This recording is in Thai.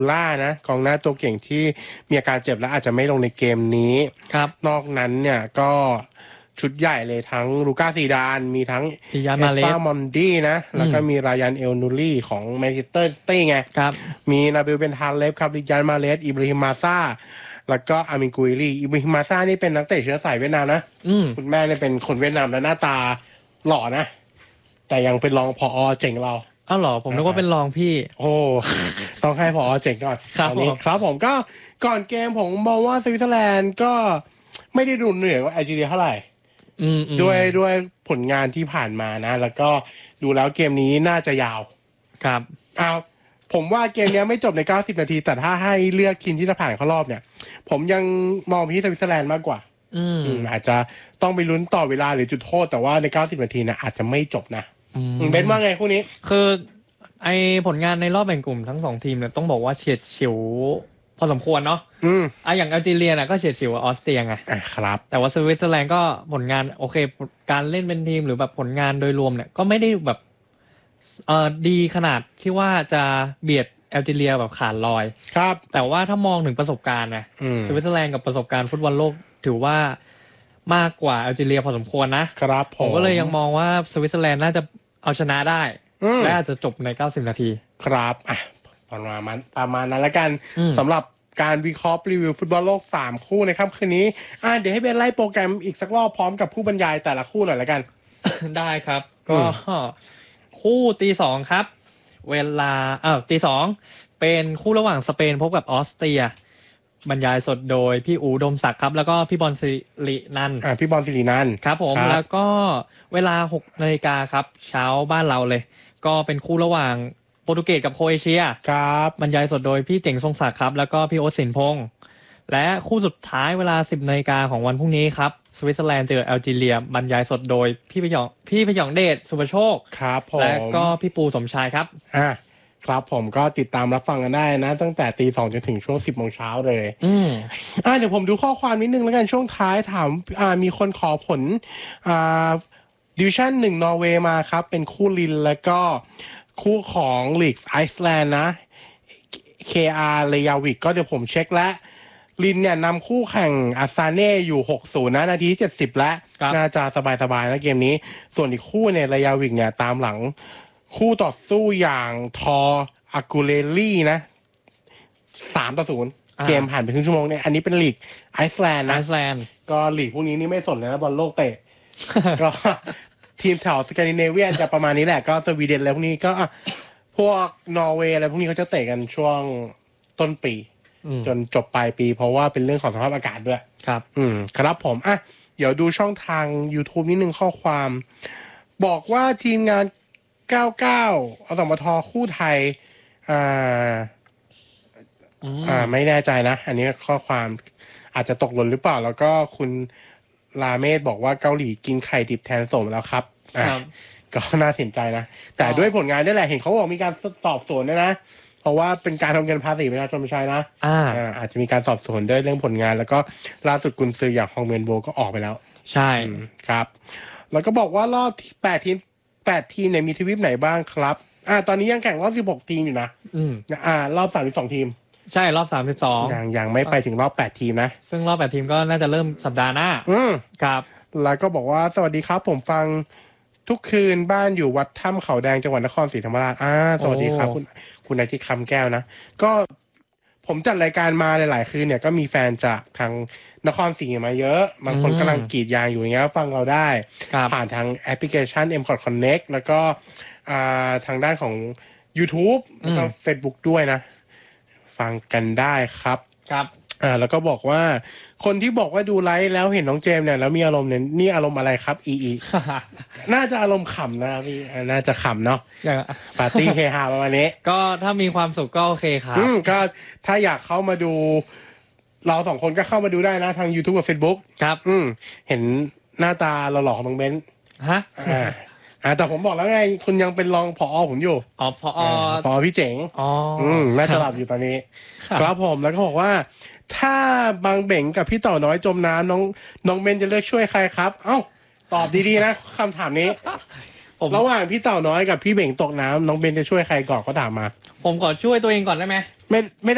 ล่านะกองหน้าตัวเก่งที่มีอาการเจ็บและอาจจะไม่ลงในเกมนี้ครับนอกนั้นเนี่ยก็ชุดใหญ่เลยทั้งลูก้าซีดานมีทั้งดิยานเอมาเลสซ่ามอนดี้นะแล้วก็อืมมีรายันเอลนูรี่ของแมนเชสเตอร์ซิตี้ไงครับมีนาเบลเบนทาเลฟครับดิยานมาเลสอิบราฮิมมาซ่าแล้วก็อามินกุยลีอิบราฮิมมาซ่านี่เป็นนักเตะเชื้อสายเวียดนามนะคุณแม่เนี่ยเป็นคนเวียดนามและหน้าตาหล่อนะแต่ยังเป็นรองผอเจ๋งเราอ้าวเหรอผมนึกว่าเป็นรองพี่โอ้ ต้องให้ผอเจ๋งก่อนครับตอนนี้ผมครับผมก็ก่อนเกมผมมองว่าสวิตเซอร์แลนด์ก็ไม่ได้ดูเหนื่อยกว่าแอลจีเรียเท่าไหร่ด้วยผลงานที่ผ่านมานะ แล้วก็ดูแล้วเกมนี้น่าจะยาวครับเอาผมว่าเกมนี้ไม่จบใน90นาทีแต่ถ้าให้เลือกทีมที่จะผ่านเข้ารอบเนี่ย ผมยังมองไปที่สวิตเซอร์แลนด์มากกว่าอาจจะต้องไปลุ้นต่อเวลาหรือจุดโทษแต่ว่าใน90นาทีนะอาจจะไม่จบนะเบนว่าไงคู่นี้คือไอผลงานในรอบแบ่งกลุ่มทั้ง2ทีมเนี่ยต้องบอกว่าเฉียดฉิวพอสมควรเนาะอย่างแอลจีเรียน่ะก็เฉียดฉิวกับออสเตรียไงครับแต่ว่าสวิตเซอร์แลนด์ก็ผลงานโอเคการเล่นเป็นทีมหรือแบบผลงานโดยรวมเนี่ยก็ไม่ได้แบบดีขนาดที่ว่าจะเบียดแอลจีเรียแบบขาดลอยครับแต่ว่าถ้ามองถึงประสบการณ์นะสวิตเซอร์แลนด์กับประสบการณ์ฟุตบอลโลกถือว่ามากกว่าแอลจีเรียพอสมควรนะครับผมก็เลยยังมองว่าสวิตเซอร์แลนด์น่าจะเอาชนะได้และอาจจะจบใน90นาทีครับประมาณนั้นแล้วกันสำหรับการวิเคราะห์รีวิวฟุตบอลโลก3คู่ในค่ำคืนนี้เดี๋ยวให้เบนไล่โปรแกรมอีกสักรอบพร้อมกับผู้บรรยายแต่ละคู่หน่อยแล้วกันได้ครับก็คู่ตี 2ครับเวลาตี 2เป็นคู่ระหว่างสเปนพบกับออสเตรียบรรยายสดโดยพี่อูดมศักดิ์ครับแล้วก็พี่บอลสิรินันท์พี่บอลสิรินันท์ครับผมแล้วก็เวลา 6 นาฬิกาครับเช้าบ้านเราเลยก็เป็นคู่ระหว่างโปรตุเกสกับโครเอเชียครับบรรยายสดโดยพี่เจ๋งทรงศักดิ์ครับแล้วก็พี่โอ๊ตสินพงษ์และคู่สุดท้ายเวลา 10 นาฬิกาของวันพรุ่งนี้ครับสวิตเซอร์แลนด์เจอแอลจีเรียบรรยายสดโดยพี่พยองเดชสุภโชคครับผมและก็พี่ปูสมชายครับครับผมก็ติดตามรับฟังกันได้นะตั้งแต่ตี 2จนถึงช่วง 10 โมงเช้าเลยเดี๋ยวผมดูข้อความนิดนึงแล้วกันช่วงท้ายถามมีคนขอผลดิวิชั่น1นอร์เวย์มาครับเป็นคู่ลินแล้วก็คู่ของลีกไอซ์แลนด์นะ KR เรยาวิกก็เดี๋ยวผมเช็คแล้วลินเนี่ยนำคู่แข่งอาซาเน่อยู่ 6-0 นะนาที70แล้วน่าจะสบายๆนะเกมนี้ส่วนอีกคู่เนี่ยเรยาวิกเนี่ยตามหลังคู่ต่อสู้อย่างทออากูเลลี่นะ3-0เกมผ่านไปครึ่งชั่วโมงเนี่ยอันนี้เป็นลีกไอซ์แลนด์นะก็ลีกพวกนี้นี่ไม่สนเลยนะบอลโลกเตะ ก็ทีมแถวสแกนดิเนเวียนจะประมาณนี้แหละก็สวีเดนแล้วพวกนี้ก็พวกนอร์เวย์อะไรพวกนี้เขาจะเตะกันช่วงต้นปีจนจบปลายปีเพราะว่าเป็นเรื่องของสภาพอากาศด้วยครับครับผมเดี๋ยวดูช่องทาง YouTube นิดนึงข้อความบอกว่าทีมงาน99อสมทคู่ไทยไม่แน่ใจนะอันนี้ข้อความอาจจะตกหล่นหรือเปล่าแล้วก็คุณลาเมศบอกว่าเกาหลีกินไข่ดิบแทนสมแล้วครับก็น่าสนใจนะแต่ด้วยผลงานนี่แหละเห็นเขาบอกมีการสอบสวนด้วยนะเพราะว่าเป็นการทำเงินภาษีประชาชนไม่ใช่นะอาจจะมีการสอบสวนด้วยเรื่องผลงานแล้วก็ล่าสุดกุนซืออย่างฮองเมนโบก็ออกไปแล้วใช่ครับแล้วก็บอกว่ารอบ8ทีมเนี่ยมีทวีปไหนบ้างครับตอนนี้ยังแข่งรอบ16ทีมอยู่นะรอบ32ทีมใช่รอบ32 ยังไม่ไปถึงรอบ8ทีมนะซึ่งรอบ8ทีมก็น่าจะเริ่มสัปดาห์หน้าครับแล้วก็บอกว่าสวัสดีครับผมฟังทุกคืนบ้านอยู่วัดถ้ำเขาแดงจังหวัดนครศรีธรรมราชสวัสดีครับคุณอาทิตย์คำแก้วนะก็ผมจัดรายการมาหลายๆคืนเนี่ยก็มีแฟนจากทางนครศรีมาเยอะบางคนกำลังกรีดยางอยู่อย่างเงี้ยฟังเราได้ผ่านทางแอปพลิเคชัน MCOT Connect แล้วก็ทางด้านของ YouTube แล้วก็ Facebook ด้วยนะฟังกันได้ครับแล้วก็บอกว่าคนที่บอกว่าดูไลฟ์แล้วเห็นน้องเจมเนี่ยแล้วมีอารมณ์เนี่ยนี่อารมณ์อะไรครับอีน่าจะอารมณ์ขำนะพี่น่าจะขำเนาะปาร์ตี้เฮฮาประมาณนี้ก็ถ้ามีความสุขก็โอเคครับก็ถ้าอยากเข้ามาดูเรา2คนก็เข้ามาดูได้นะทาง YouTube กับ Facebook ครับเห็นหน้าตาหล่อๆของน้องเบนแต่ผมบอกแล้วไงคุณยังเป็นรองผอผมอยู่ผอพี่เจ๋งน่าจะหลับอยู่ตอนนี้ครับผมแล้วก็บอกว่าถ้าบางเบ่งกับพี่ต่อน้อยจมน้ำน้องเบนจะเลือกช่วยใครครับตอบดีๆนะคำถามนี้ระหว่างพี่เต่าน้อยกับพี่เบ่งตกน้ำน้องเบนจะช่วยใครก่อนเขาถามมาผมขอช่วยตัวเองก่อนได้ไหมไม่